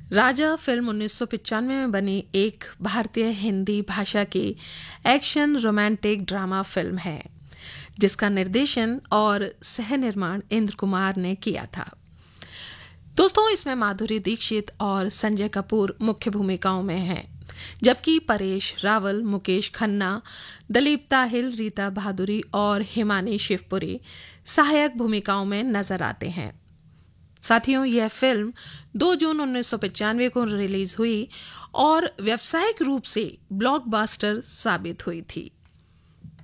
राजा film 1995 में बनी एक भारतीय हिंदी भाषा की एक्शन रोमांटिक ड्रामा फिल्म है जिसका निर्देशन और सह निर्माण इंद्र कुमार ने किया था। दोस्तों, इसमें माधुरी दीक्षित और संजय कपूर मुख्य भूमिकाओं में हैं, जबकि परेश रावल, मुकेश खन्ना, दलीप ताहिल, रीता बहादुरी और हिमानी शिवपुरी सहायक भूमिकाओं में नजर आते हैं। साथियों, यह फिल्म 2 जून 1995 को रिलीज हुई और व्यावसायिक रूप से ब्लॉकबस्टर साबित हुई थी।